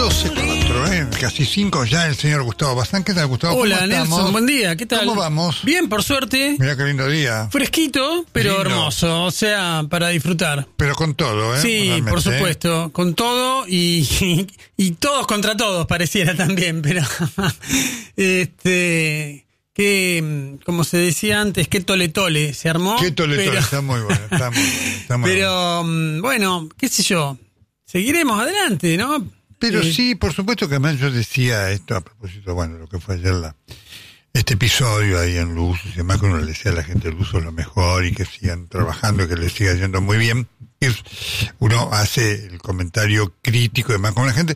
12:04, casi 5 ya el señor Gustavo Bazán. ¿Qué tal, Gustavo? Hola, Nelson, buen día, ¿qué tal? ¿Cómo vamos? Bien, por suerte. Mirá qué lindo día. Fresquito, pero lindo. Hermoso, o sea, para disfrutar. Pero con todo, ¿eh? Sí, realmente, por supuesto, con todo y todos contra todos pareciera también, pero que, como se decía antes, qué tole se armó. Qué tole, pero, está muy bueno, está muy bueno. Pero, bueno, qué sé yo, seguiremos adelante, ¿no? Pero sí, por supuesto que además yo decía esto a propósito, bueno, lo que fue ayer este episodio ahí en Luz, y además que uno le decía a la gente de Luz lo mejor y que sigan trabajando, que les siga yendo muy bien. Uno hace el comentario crítico y demás con la gente.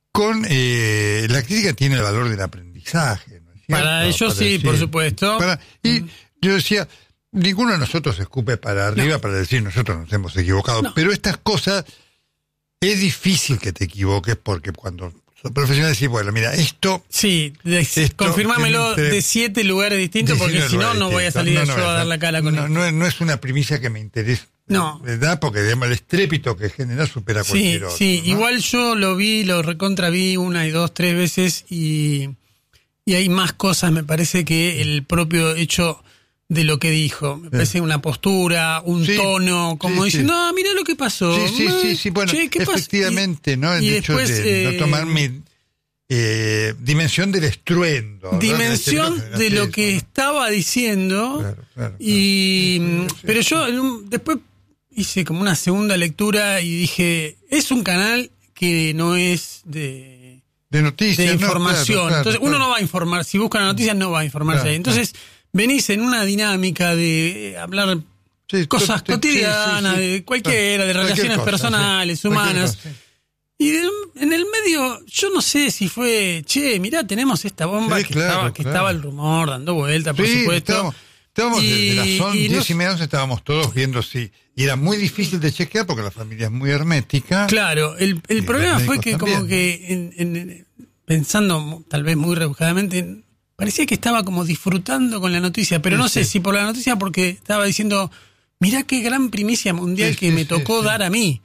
La crítica tiene el valor del aprendizaje, ¿no es cierto? Para ellos sí, decir, por supuesto. Y yo decía, ninguno de nosotros se escupe para arriba para decir nosotros nos hemos equivocado, pero estas cosas es difícil que te equivoques porque cuando sos profesional decís, bueno, mira, esto... Sí, confirmámelo de 7 lugares distintos porque si no, no voy a salir yo a dar la cara con él. No es una primicia que me interese. No. ¿Verdad? Porque digamos, el estrépito que genera supera cualquier otro. Sí, ¿no? igual yo lo recontraví 1 y 2, 3 veces y hay más cosas, me parece, que el propio hecho de lo que dijo. Me parece una postura, un tono, como dice, no, mira lo que pasó. Sí, bueno, che, ¿qué efectivamente, ¿no? El hecho después, de no tomar mi dimensión del estruendo. Dimensión de lo que estaba diciendo. Claro. Pero yo después hice como una segunda lectura y dije, es un canal que no es de noticias, de información. Claro, entonces uno no va a informar, si busca la noticia no va a informarse ahí. Entonces venís en una dinámica de hablar cosas cotidianas, de cualquiera, de relaciones personales, humanas. Y en el medio, yo no sé si fue, mirá, tenemos esta bomba que estaba el rumor dando vuelta, por supuesto. Estábamos desde las 10:30, 11 estábamos todos viendo y era muy difícil de chequear porque la familia es muy hermética. Claro, el problema fue que también, como que pensando tal vez muy rebuscadamente, parecía que estaba como disfrutando con la noticia, pero no sé si por la noticia porque estaba diciendo, mirá qué gran primicia mundial que me tocó dar a mí.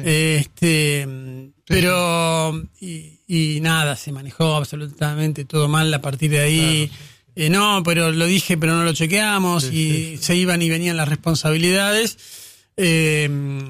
Pero y nada, se manejó absolutamente todo mal a partir de ahí. Claro, no, pero lo dije, pero no lo chequeamos y se iban y venían las responsabilidades. Y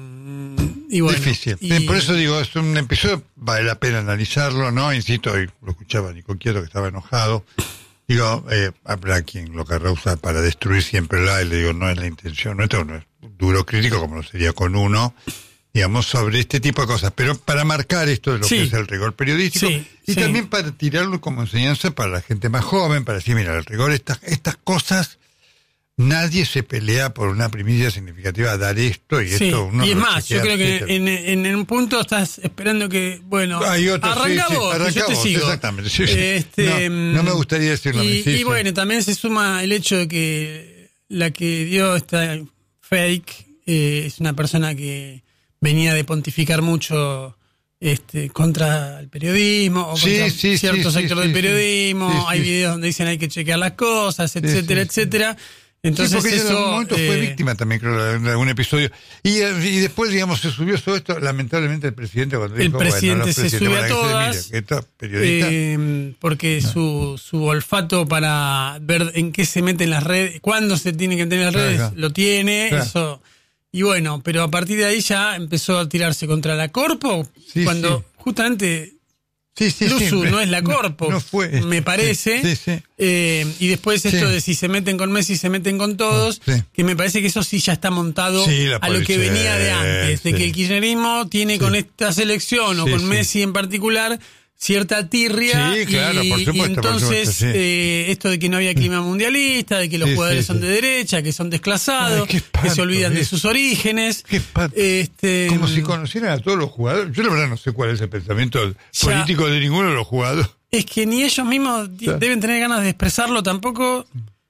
bueno, difícil. Por eso digo, es un episodio, vale la pena analizarlo, ¿no? Insisto, y lo escuchaba Nico Quieto que estaba enojado. Digo, habrá quien lo querrá usar para destruir siempre y le digo, no es la intención nuestra, no es duro crítico como lo sería con uno, digamos, sobre este tipo de cosas, pero para marcar esto de lo que es el rigor periodístico y también para tirarlo como enseñanza para la gente más joven, para decir, mira, el rigor, estas cosas, nadie se pelea por una primicia significativa a dar esto y esto uno. Y es más, yo creo que en un punto estás esperando que, bueno, arranca vos, yo te sigo. Exactamente. No me gustaría decirlo. Y bueno, también se suma el hecho de que la que dio esta fake es una persona que venía de pontificar mucho contra el periodismo o contra cierto sector del periodismo. Hay videos donde dicen hay que chequear las cosas, etcétera, etcétera. Entonces porque eso, en algún momento fue víctima también, creo, de algún episodio. Y después, digamos, se subió todo esto. Lamentablemente el presidente cuando dijo, presidente se sube a todas, periodista. porque su olfato para ver en qué se mete en las redes, cuándo se tiene que meter en las redes, lo tiene, eso. Y bueno, pero a partir de ahí ya empezó a tirarse contra la Corpo, cuando justamente Luzu no es la Corpo, no fue, me parece. Y después esto de si se meten con Messi, se meten con todos, que me parece que eso sí ya está montado a lo que venía de antes, de que el kirchnerismo tiene con esta selección o con Messi en particular cierta tirria, por supuesto, y entonces esto de que no había clima mundialista, de que los jugadores son de derecha, que son desclasados, que se olvidan de sus orígenes. Como si conocieran a todos los jugadores. Yo la verdad no sé cuál es el pensamiento político de ninguno de los jugadores. Es que ni ellos mismos deben tener ganas de expresarlo tampoco,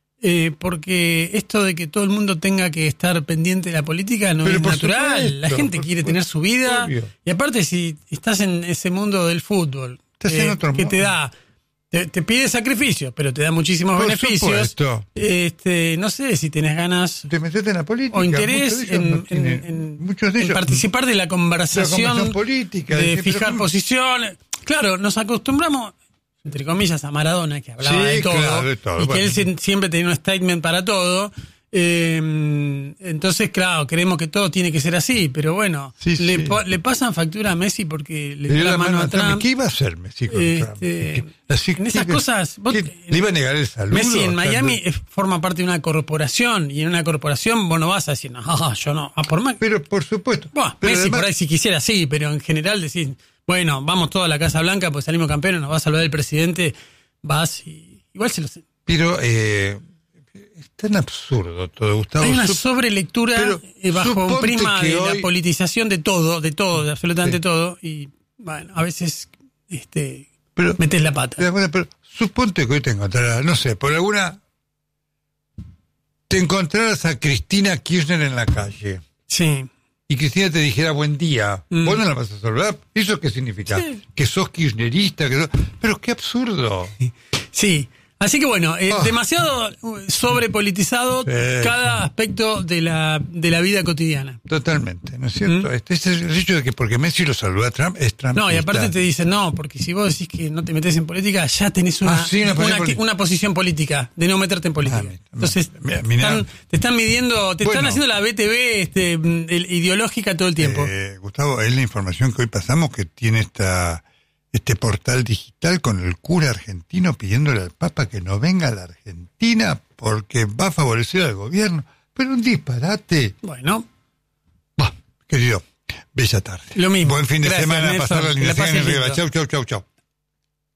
porque esto de que todo el mundo tenga que estar pendiente de la política no es natural. La gente quiere tener su vida. Y aparte, si estás en ese mundo del fútbol, que te da, te pide sacrificios, pero te da muchísimos beneficios. Supuesto. No sé si tenés ganas de meterte en la política o interés en participar de la conversación política, de fijar posiciones. Claro, nos acostumbramos, entre comillas, a Maradona, que hablaba de todo, claro, y que él siempre tenía un statement para todo. Entonces, claro, creemos que todo tiene que ser así, pero bueno, le pasan factura a Messi porque le dio la mano a Trump. ¿Qué iba a hacer Messi con Trump? Así, en esas cosas... ¿Le iba a negar el saludo? Messi en Miami forma parte de una corporación, y en una corporación vos no vas a decir, no, yo no. Por más... Pero por supuesto. Bueno, pero Messi además, por ahí si quisiera sí, pero en general decís, bueno, vamos todos a la Casa Blanca, pues salimos campeones, nos va a saludar el presidente, vas y... Igual se lo sé. Pero... es tan absurdo todo, Gustavo. Hay una sobrelectura bajo un prisma de la politización de todo, de absolutamente todo, y bueno, a veces metes la pata. Pero suponte que hoy te encontrarás, no sé, por alguna... Te encontraras a Cristina Kirchner en la calle. Sí. Y Cristina te dijera buen día. Vos no la vas a saludar. ¿Eso qué significa? Sí. Que sos kirchnerista. Pero qué absurdo. Sí. Así que bueno, demasiado sobrepolitizado cada aspecto de la vida cotidiana. Totalmente, ¿no es cierto? Es el hecho de que porque Messi lo saluda a Trump, es Trump. No, y aparte te dicen, no, porque si vos decís que no te metes en política, ya tenés una posición política, de no meterte en política. Entonces, te están midiendo, están haciendo la BTV ideológica todo el tiempo. Gustavo, es la información que hoy pasamos que tiene este portal digital con el cura argentino pidiéndole al Papa que no venga a la Argentina porque va a favorecer al gobierno. Pero un disparate. Bueno. Querido, bella tarde. Lo mismo. Buen fin de semana. Pasar la linda en Riva. Chau.